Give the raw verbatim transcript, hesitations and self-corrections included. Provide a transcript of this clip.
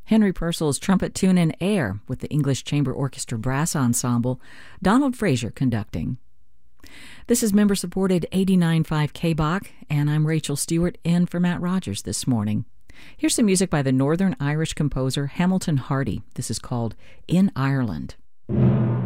Henry Purcell's trumpet tune in Air with the English Chamber Orchestra Brass Ensemble, Donald Frazier conducting. This is member-supported eighty-nine point five K B O C, and I'm Rachel Stewart in for Matt Rogers this morning. Here's some music by the Northern Irish composer Hamilton Hardy. This is called In Ireland.